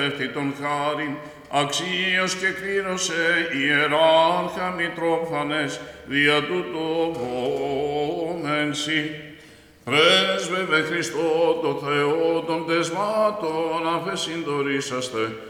τον χάριν, αξίως και κλήρωσε ιεράρχα Μητρόφανες, δια τούτο βόμενσι. Πρέσβευε Χριστό το Θεό των τεσμάτων, αφεσυντορήσαστε,